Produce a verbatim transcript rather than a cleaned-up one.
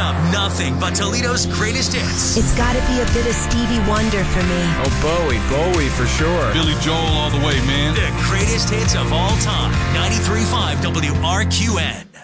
up nothing but Toledo's greatest hits. It's got to be a bit of Stevie Wonder for me. Oh, Bowie, Bowie for sure. Billy Joel all the way, man. The greatest hits of all time. ninety-three point five W R Q N.